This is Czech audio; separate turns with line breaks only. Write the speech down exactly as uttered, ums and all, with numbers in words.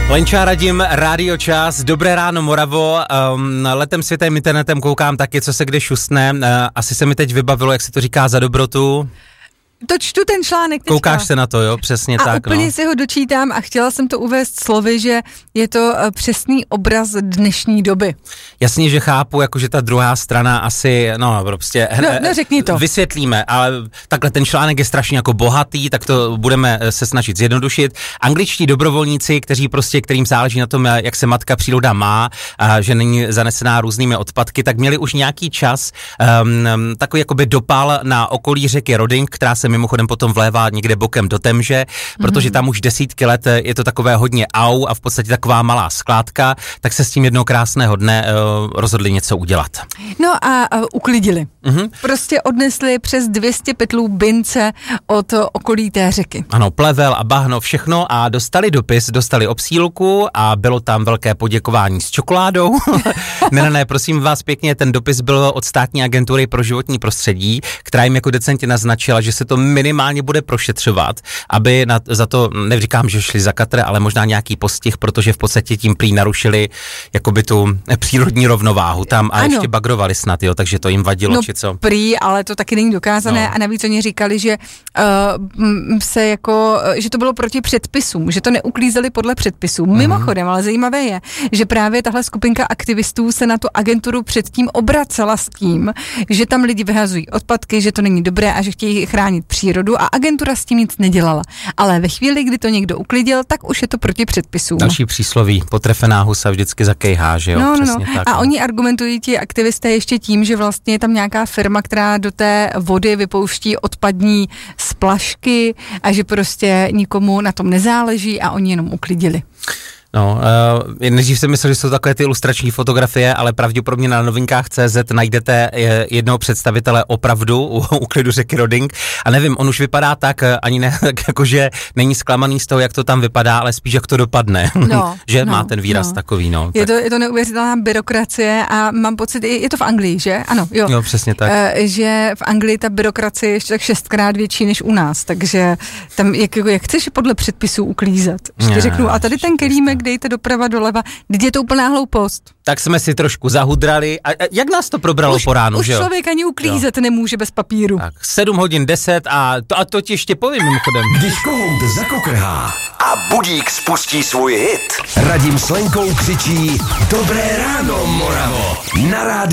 Lenča Radim, Rádio Čas, dobré ráno Moravo, um, letem světem internetem koukám taky, co se kde šustne, uh, asi se mi teď vybavilo, jak se to říká, za dobrotu.
To čtu ten článek teďka.
Koukáš se na to, jo, přesně
a
tak.
A úplně
no.
si ho dočítám a chtěla jsem to uvést slovy, že je to přesný obraz dnešní doby.
Jasně, že chápu, jakože ta druhá strana asi, no prostě...
No, no řekni to.
Vysvětlíme, ale takhle ten článek je strašně jako bohatý, tak to budeme se snažit zjednodušit. Angličtí dobrovolníci, kteří prostě, kterým záleží na tom, jak se matka příroda má, a že není zanesená různými odpadky, tak měli už nějaký čas um, takový jakoby dopal na okolí řeky Roding, která se mimochodem potom vlévá někde bokem do Temže, protože tam už desítky let je to takové hodně au a v podstatě taková malá skládka, tak se s tím jednoho krásného dne uh, rozhodli něco udělat.
No a uh, uklidili.
Uh-huh.
Prostě odnesli přes dvě stě pytlů bince od okolí té řeky.
Ano, plevel a bahno, všechno a dostali dopis, dostali obsílku a bylo tam velké poděkování s čokoládou. ne, ne, ne, prosím vás pěkně, ten dopis byl od státní agentury pro životní prostředí, která jim jako decentně naznačila, že se to minimálně bude prošetřovat, aby na, za to, neříkám, že šli za katr, ale možná nějaký postih, protože v podstatě tím prý narušili jakoby tu přírodní rovnováhu tam a ano. Ještě bagrovali snad, jo, takže to jim vadilo,
no,
či co?
Prý, ale to taky není dokázané no. A navíc oni říkali, že uh, se jako, že to bylo proti předpisům, že to neuklízeli podle předpisů. Mm. Mimochodem, ale zajímavé je, že právě tahle skupinka aktivistů se na tu agenturu předtím obracela s tím, že tam lidi vyhazují odpadky, že to není dobré a že chtějí chránit přírodu a agentura s tím nic nedělala. Ale ve chvíli, kdy to někdo uklidil, tak už je to proti předpisům.
Další přísloví, potrefená husa vždycky zakejhá, že jo?
No, no,
přesně
no.
tak.
A
no.
oni argumentují ti aktivisté ještě tím, že vlastně je tam nějaká firma, která do té vody vypouští odpadní splašky a že prostě nikomu na tom nezáleží a oni jenom uklidili.
No, uh, nejdřív jsem myslel, že jsou takové ty ilustrační fotografie, ale pravděpodobně na novinkách tečka cé zet najdete jednoho představitele opravdu u úklidu řeky Roding a nevím, on už vypadá tak, ani ne, tak jakože není zklamaný z toho, jak to tam vypadá, ale spíš jak to dopadne,
no,
že
no,
má ten výraz
no.
takový, no.
Je
tak.
to, je to neuvěřitelná byrokracie a mám pocit, je to v Anglii, že? Ano, jo.
Jo, přesně tak.
Uh, že v Anglii ta byrokracie je ještě tak šestkrát větší než u nás, takže tam, jak, jak chceš podle předpisů uklízet? Že ti řeknu, a tady ten kelímek dejte doprava, doleva, teď je to úplná hloupost.
Tak jsme si trošku zahudrali. A, a jak nás to probralo
už,
po ránu,
už
že jo?
Už člověk ani uklízet jo. nemůže bez papíru.
Tak, sedm hodin deset a to, a to ti ještě povím mimochodem.
Když kohout zakokrhá a budík spustí svůj hit, Radim s Lenkou křičí Dobré ráno, Moravo, na rádiu.